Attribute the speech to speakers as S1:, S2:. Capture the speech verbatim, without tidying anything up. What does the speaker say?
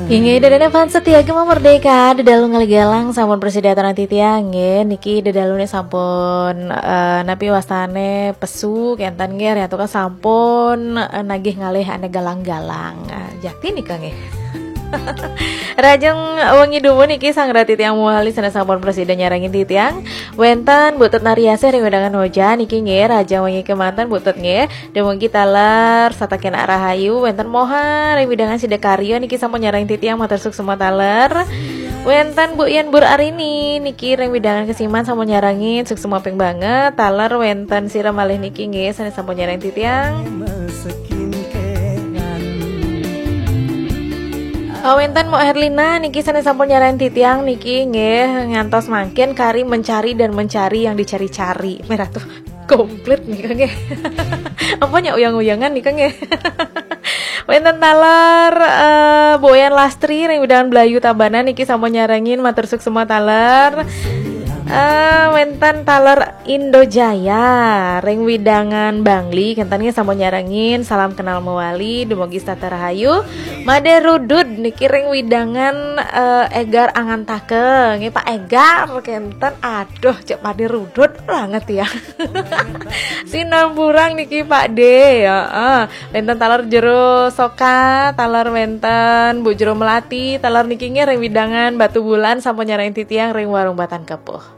S1: Inge dadana fan setia gema merdeka dedalu ngaligalang sampun presidatan titiange niki dedalune sampun uh, napi wastane pesu kentan nger ya tuh sampun uh, nagih ngalih ane galang-galang uh, jati nih kange Rajeng wengi dumun niki sang rati tiang muhali sana sampun presiden nyarangin titiang wenten butut nariase ring wedangan hoja niki nge rajang wengi kemantan butut nge demungi taler sataken rahayu wenten moha ring wedangan sidekaryo niki sampun nyarangin titiang matersuk semua taler wenten Bu Ian Bur Arini niki ring wedangan kesiman sampun nyarangin suk semua ping banget taler wenten sira malih niki nge sana sampun nyarangin titiang Wenten Mo Herlina niki sana sampun nyarain titiang niki nggih ngantos mangkin kari mencari dan mencari yang dicari-cari. Merah tuh komplit nih Kang nggih. Ampanya uyang-uyangan nih Kang nggih. Wenten taler uh, Boyan Lastri ring udahan Belayu Tabanan niki sampun nyarangin matur suk semua taler. Uh, wenten taler Indojaya ring widangan Bangli kentannya sampun nyarangin salam kenal mewali dumugi stata rahayu made rudud niki ring widangan uh, Egar Angantake nggih Pak Egar kenten aduh cek made rudud banget ya sinamburang niki Pak D ya uh, wenten taler Jero Soka taler wenten Bu Jero Melati taler niki ring widangan Batu Bulan sampun nyarangin titiang ring warung Batan Kepuh.